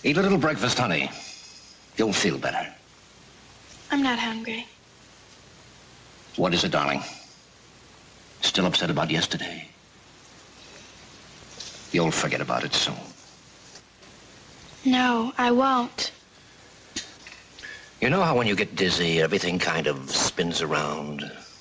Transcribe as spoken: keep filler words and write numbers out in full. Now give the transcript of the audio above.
Eat a little breakfast, honey. You'll feel better. I'm not hungry. What is it, darling? Still upset about yesterday? You'll forget about it soon. No, I won't. You know how when you get dizzy, everything kind of spins around?